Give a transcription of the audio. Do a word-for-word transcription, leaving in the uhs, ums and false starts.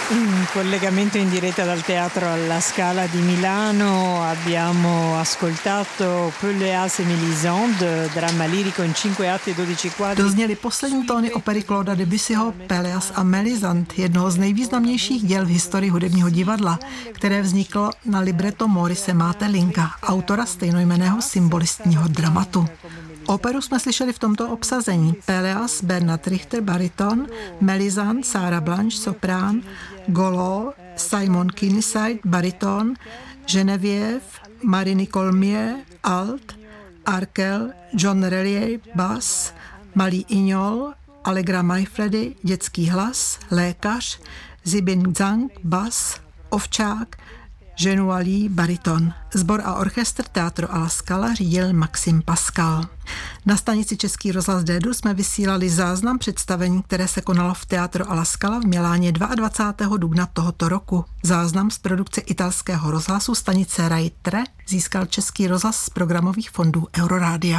In collegamento in diretta dal Teatro alla Scala di Milano abbiamo ascoltato Pelléas et Mélisande, dramma lirico in cinque atti e dodici quadri. Dozněly poslední tóny opery Clauda Debussyho Pelléas a Mélisande, jednoho z nejvýznamnějších děl v historii hudebního divadla, které vzniklo na libreto Maurice Maeterlincka, autora stejnojmenného symbolistního dramatu. Operu jsme slyšeli v tomto obsazení: Pelléas Bernard Richter bariton, Mélisande Sarah Blanche soprán, Golo Simon Kinniside bariton, Geneviève Marie-Nicole Mier alt, Arkel John Relier bass, Malý Iňol Allegra Majfredy dětský hlas, lékař Zibin Zhang bass, Ovčák Ženualí bariton. Sbor a orchestr Teatro alla Scala řídil Maxim Pascal. Na stanici Český rozhlas D-dur jsme vysílali záznam představení, které se konalo v Teatro alla Scala v Miláně dvacátého druhého dubna tohoto roku. Záznam z produkce italského rozhlasu stanice Rai Tre získal Český rozhlas z programových fondů Eurorádia.